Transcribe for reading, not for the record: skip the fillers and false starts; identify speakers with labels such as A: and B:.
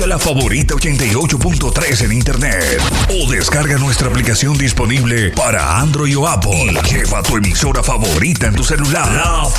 A: La Favorita 88.3 en internet o descarga nuestra aplicación disponible para Android o Apple. Lleva tu emisora favorita en tu celular.